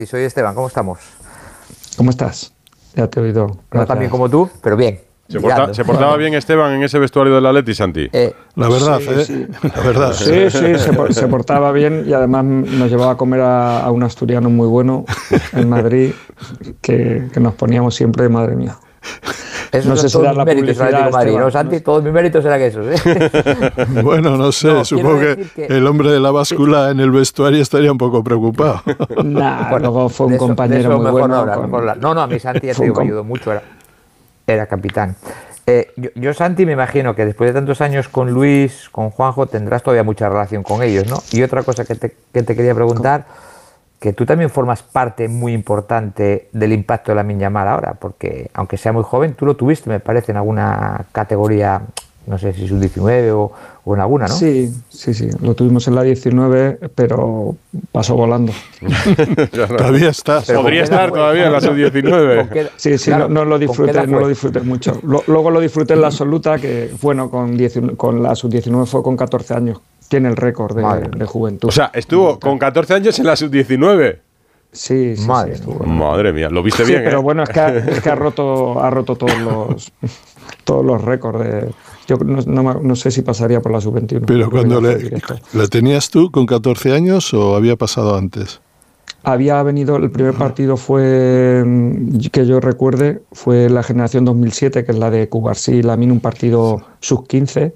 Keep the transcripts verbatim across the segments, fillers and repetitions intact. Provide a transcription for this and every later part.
Soy Esteban, ¿cómo estamos? ¿Cómo estás? Ya te he oído. No tan bien como tú, pero bien. ¿Se, porta, ¿Se portaba bien Esteban en ese vestuario del Atleti, Santi? Eh, la verdad, sí, ¿eh? Sí. La verdad. Sí, sí, se, se portaba bien y además nos llevaba a comer a, a un asturiano muy bueno en Madrid que, que nos poníamos siempre, madre mía. Eso no son sé todos si mis méritos en Atlético de Madrid, ¿no, Santi? No, todos mis méritos eran esos, ¿eh? Bueno, no sé, no, supongo que, que el hombre de la báscula en el vestuario estaría un poco preocupado. Nah, bueno, luego fue un eso, compañero muy mejor bueno. No, hablar, con... mejor hablar. no, no, a mí Santi ya te digo, me ayudó mucho, era, era capitán. Eh, yo, yo, Santi, me imagino que después de tantos años con Luis, con Juanjo, tendrás todavía mucha relación con ellos, ¿no? Y otra cosa que te, que te quería preguntar... ¿Cómo? Que tú también formas parte muy importante del impacto de Lamine Yamal ahora, porque aunque sea muy joven, tú lo tuviste, me parece, en alguna categoría, no sé si sub diecinueve o, o en alguna, ¿no? Sí, sí, sí, lo tuvimos en la diecinueve, pero pasó volando. Todavía está. Pero podría estar fue, todavía en la sub diecinueve. Sí, sí, claro, no, no lo disfruté, no lo disfruté mucho. Lo, luego lo disfruté en la absoluta, que bueno, con, diecinueve, con la sub diecinueve fue con catorce años. Tiene el récord de, de juventud. O sea, estuvo con catorce años en la sub diecinueve. Sí, sí, Madre, sí, estuvo. Madre mía, lo viste sí, bien. Pero ¿eh? bueno, es que, ha, es que ha roto, ha roto todos los todos los récords. De, yo no, no, no sé si pasaría por la sub veintiuno. Pero cuando le, ¿la tenías tú con catorce años o había pasado antes? Había venido, el primer partido fue, que yo recuerde, fue la generación dos mil siete, que es la de Cubarsí y Lamine, un partido sub quince.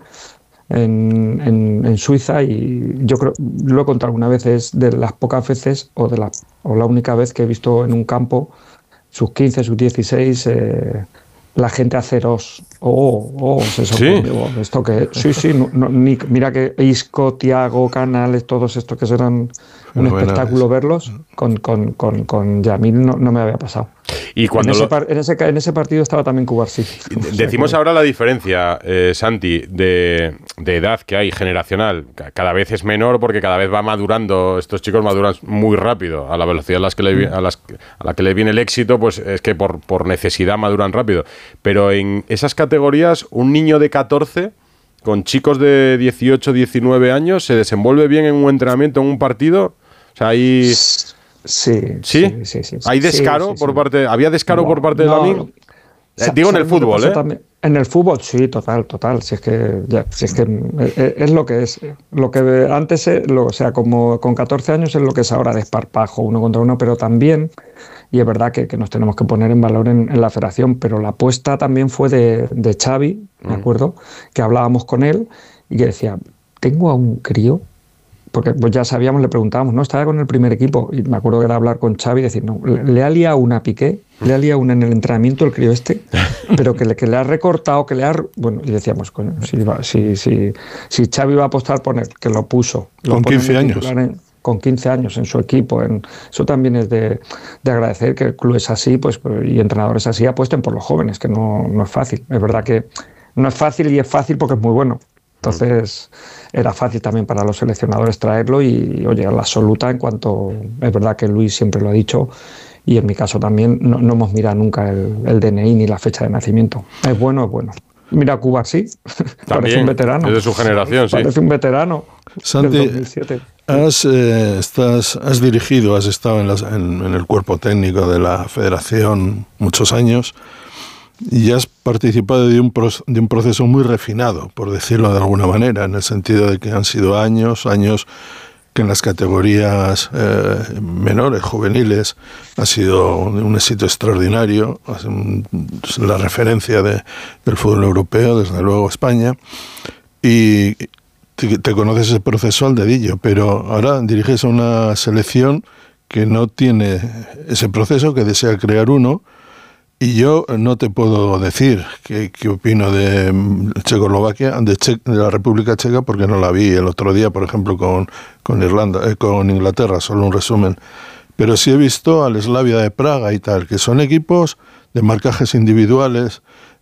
En, en, en Suiza, y yo creo, lo he contado alguna vez, es de las pocas veces o de la, o la única vez que he visto en un campo sus quince, sus dieciséis, eh, la gente hacer os. Oh, oh, se sorprendió. ¿Sí? Esto que, sí, sí, no, no, ni, mira que Isco, Thiago, Canales, todos estos que serán un bueno, espectáculo verlos, con, con, con, con Yamil no, no me había pasado. Y cuando en, lo... ese par, en, ese, en ese partido estaba también Cubarsí. Decimos ahora la diferencia, eh, Santi, de, de edad que hay generacional. Cada vez es menor porque cada vez va madurando. Estos chicos maduran muy rápido. A la velocidad a, las que le, a, las, a la que le viene el éxito, pues es que por, por necesidad maduran rápido. Pero en esas categorías, un niño de catorce... con chicos de dieciocho, diecinueve años, ¿se desenvuelve bien en un entrenamiento, en un partido? O sea, hay... Sí, ¿Sí? sí, sí, sí, ¿Hay descaro sí, sí, por sí. parte... ¿Había descaro no, por parte de no, Lamine? no. Eh, digo en el fútbol, ¿eh? También? En el fútbol, sí, total, total. Si es que, ya, si es, que es, es lo que es. Lo que antes, es, lo, o sea, como con catorce años es lo que es ahora, desparpajo uno contra uno, pero también, y es verdad que, que nos tenemos que poner en valor en, en la federación, pero la apuesta también fue de, de Xavi, ¿me acuerdo? Mm. Que hablábamos con él y que decía, tengo a un crío, porque pues ya sabíamos, le preguntábamos, ¿no? Estaba con el primer equipo, y me acuerdo que era hablar con Xavi y decir, no, le, le ha liado una Piqué, le ha liado una en el entrenamiento el crío este, pero que le, que le ha recortado, que le ha... Bueno, y decíamos, coño, si, si, si, si Xavi va a apostar por él, que lo puso. Lo con quince años. En, con quince años en su equipo. En, eso también es de, de agradecer que el club es así, pues, y entrenadores así apuesten por los jóvenes, que no, no es fácil. Es verdad que no es fácil y es fácil porque es muy bueno. Entonces era fácil también para los seleccionadores traerlo y, oye, a la absoluta en cuanto... Es verdad que Luis siempre lo ha dicho y en mi caso también no, no hemos mirado nunca el, el D N I ni la fecha de nacimiento. Es bueno, es bueno. Mira, Cuba sí, parece un veterano. Es de su generación, sí. Parece un veterano. Santi, del dos mil siete. Has, eh, estás, has dirigido, has estado en, las, en, en el cuerpo técnico de la federación muchos años. Y has participado de un, pro, de un proceso muy refinado, por decirlo de alguna manera, en el sentido de que han sido años, años que en las categorías eh, menores, juveniles, ha sido un, un éxito extraordinario, un, la referencia de, del fútbol europeo, desde luego España, y te, te conoces ese proceso al dedillo, pero ahora diriges a una selección que no tiene ese proceso, que desea crear uno. Y yo no te puedo decir qué, qué opino de Checoslovaquia, de, che, de la República Checa, porque no la vi el otro día, por ejemplo, con, con Irlanda, eh, con Inglaterra, solo un resumen. Pero sí he visto al Slavia de Praga y tal, que son equipos de marcajes individuales,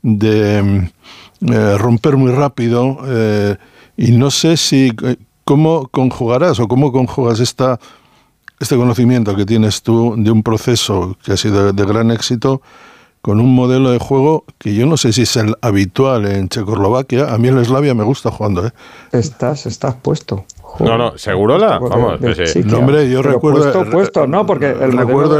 de eh, romper muy rápido, eh, y no sé si cómo conjugarás o cómo conjugas esta, este conocimiento que tienes tú de un proceso que ha sido de, de gran éxito con un modelo de juego que yo no sé si es el habitual en Checoslovaquia. A mí el Slavia me gusta jugando, ¿eh? Estás, estás puesto. Joder. No, no, ¿seguro la? Vamos, de, de, pues, sí, no, hombre, yo pero recuerdo... Puesto, puesto, no, porque el recuerdo